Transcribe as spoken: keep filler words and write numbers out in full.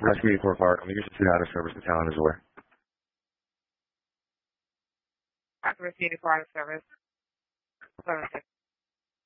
Rescue eighty-four Park, I'm using two out of service. The town is aware. Rescue eighty-four out of service. seven six.